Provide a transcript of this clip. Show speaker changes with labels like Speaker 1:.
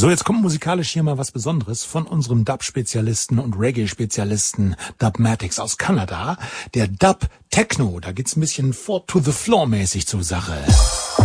Speaker 1: So, jetzt kommt musikalisch hier mal was Besonderes von unserem Dub-Spezialisten und Reggae-Spezialisten Dubmatix aus Kanada. Der Dub Techno, da geht's ein bisschen 4 to the Floor mäßig zur Sache.